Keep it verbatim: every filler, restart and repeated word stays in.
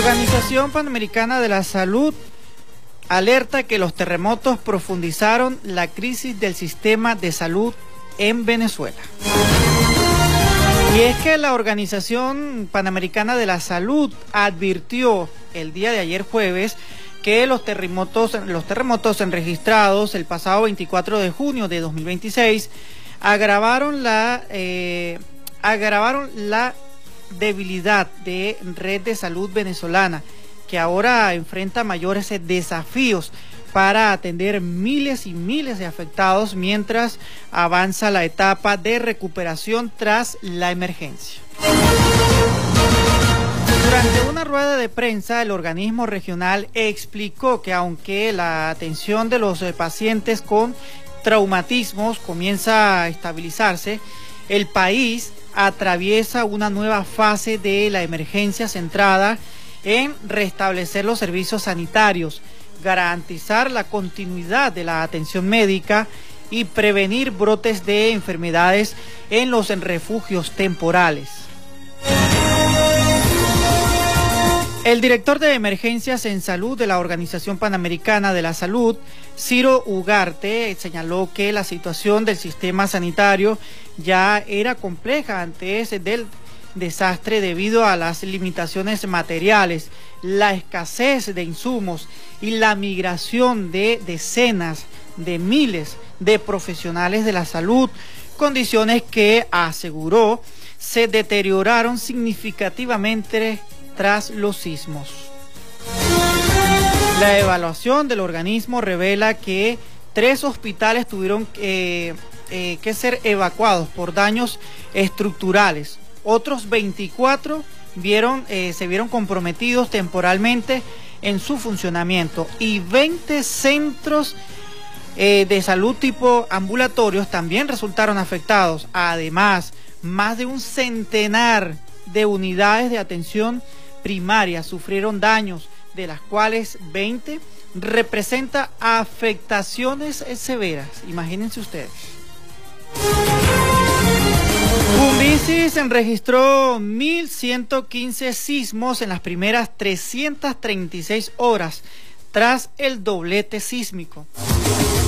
Organización Panamericana de la Salud alerta que los terremotos profundizaron la crisis del sistema de salud en Venezuela. Y es que la Organización Panamericana de la Salud advirtió el día de ayer jueves que los terremotos, los terremotos registrados el pasado veinticuatro de junio de dos mil veintiséis agravaron la, eh, agravaron la debilidad de red de salud venezolana, que ahora enfrenta mayores desafíos para atender miles y miles de afectados mientras avanza la etapa de recuperación tras la emergencia. Durante una rueda de prensa, el organismo regional explicó que aunque la atención de los pacientes con traumatismos comienza a estabilizarse, el país atraviesa una nueva fase de la emergencia centrada en restablecer los servicios sanitarios, garantizar la continuidad de la atención médica y prevenir brotes de enfermedades en los refugios temporales. El director de Emergencias en Salud de la Organización Panamericana de la Salud, Ciro Ugarte, señaló que la situación del sistema sanitario ya era compleja antes del desastre debido a las limitaciones materiales, la escasez de insumos y la migración de decenas de miles de profesionales de la salud, condiciones que, aseguró, se deterioraron significativamente tras los sismos. La evaluación del organismo revela que tres hospitales tuvieron eh, eh, que ser evacuados por daños estructurales. Otros veinticuatro vieron, eh, se vieron comprometidos temporalmente en su funcionamiento y veinte centros eh, de salud tipo ambulatorios también resultaron afectados. Además, más de un centenar de unidades de atención primaria sufrieron daños, de las cuales veinte representa afectaciones severas. Imagínense ustedes. Cumbisis registró mil ciento quince sismos en las primeras trescientas treinta y seis horas tras el doblete sísmico.